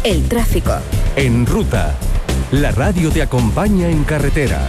El tráfico. En Ruta, la radio te acompaña en carretera.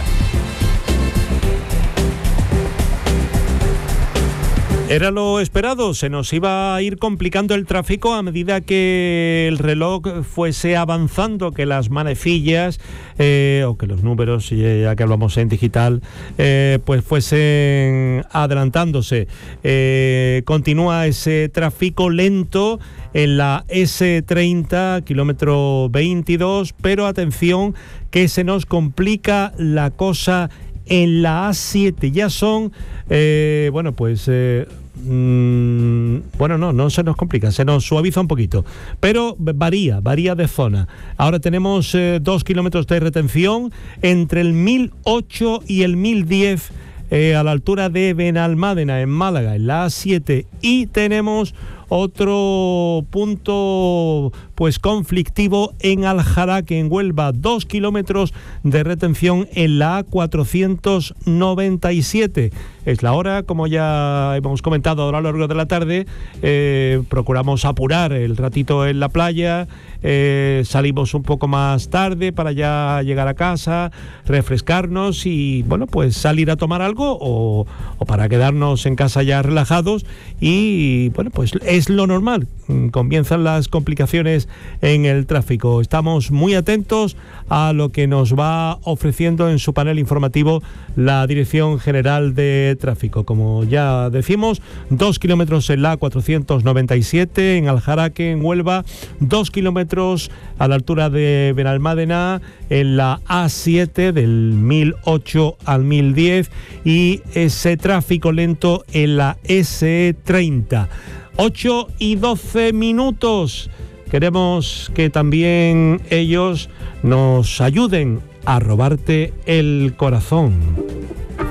Era lo esperado, se nos iba a ir complicando el tráfico a medida que el reloj fuese avanzando, que las manecillas o que los números, ya que hablamos en digital, pues fuesen adelantándose. Continúa ese tráfico lento en la S30, kilómetro 22, pero atención que se nos complica la cosa en la A7. Ya son, no se nos complica, se nos suaviza un poquito, pero varía de zona. Ahora tenemos 2 kilómetros de retención entre el 1008 y el 1010 a la altura de Benalmádena, en Málaga, en la A7, y tenemos otro punto pues conflictivo en Aljaraque, en Huelva, 2 kilómetros de retención en la A497. Es la hora, como ya hemos comentado a lo largo de la tarde, procuramos apurar el ratito en la playa, salimos un poco más tarde para ya llegar a casa, refrescarnos y pues salir a tomar algo o para quedarnos en casa ya relajados y pues es lo normal. Comienzan las complicaciones en el tráfico. Estamos muy atentos a lo que nos va ofreciendo en su panel informativo la Dirección General de Tráfico. Como ya decimos, 2 kilómetros en la A497 en Aljaraque, en Huelva, 2 kilómetros a la altura de Benalmádena en la A7 del 1008 al 1010 y ese tráfico lento en la S30. 8:12. Queremos que también ellos nos ayuden a robarte el corazón.